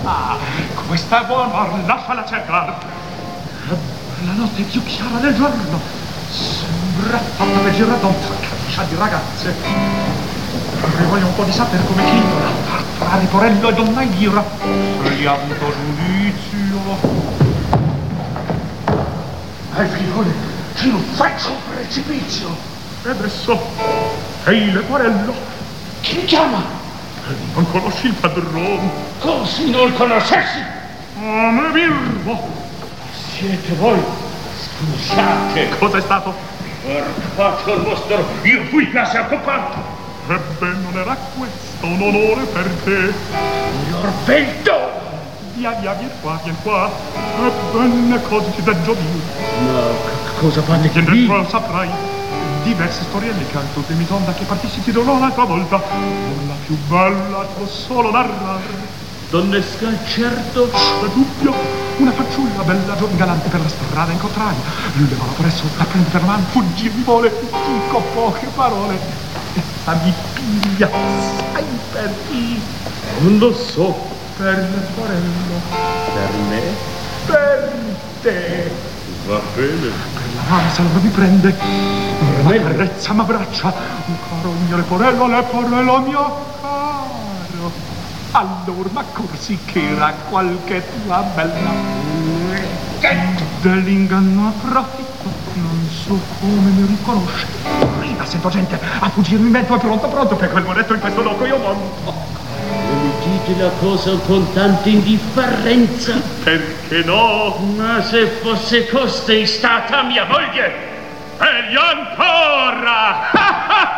Questa è buona, lasciala cercare. La notte è più chiara del giorno. Sembra fatta per girare da un caccia di ragazze. Vorrei voglio un po' di sapere come titola. Tra Leporello e Donna Elvira. Svegliando giudizio. Figlione, ci non faccio un precipizio. E adesso, ehi Leporello. Chi mi chiama? Non conosci il padrone? Così non conoscessi? Oh, me birbo. Siete voi? Scusate. Cosa è stato? Faccio il vostro, io fui quasi accompato. Ebbene, non era questo un onore per te. Signor Vento! Via, vieni qua. Ebbene, cosa ti deggio dire? Ma cosa fate Che qui? dentro saprai. Diverse storielle che al tuo demitonda che partissi ti dirò un'altra volta. Non la più bella t'ho solo narrare. Donnesca, certo. C'è dubbio. Una fanciulla bella, galante per la strada incontrai. Lui levava presso, la prende per la mano, fuggì mi vuole. Dico poche parole. Essa mi piglia, sai per chi? Non lo so. Per Leporello. Per me? Per te. Va bene. Per la mano se allora mi prende. Ma carezza, m'abbraccia. Caro mio Leporello mio caro. Allora, ma corsi che era qualche tua bella. Dell'inganno approfitto, non so come mi riconosce. Prima sento gente a fuggirmi in mezzo, è pronto, per quel monetto in questo loco io monto. Mi dite la cosa con tanta indifferenza? Perché no? Ma se fosse costei stata mia moglie! Meglio ancora!